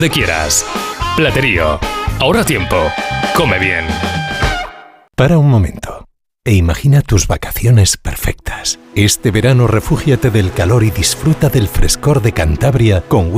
quieras. Platerío. Ahorra tiempo. Come bien. Para un momento e imagina tus vacaciones perfectas. Este verano refúgiate del calor y disfruta del frescor de Cantabria con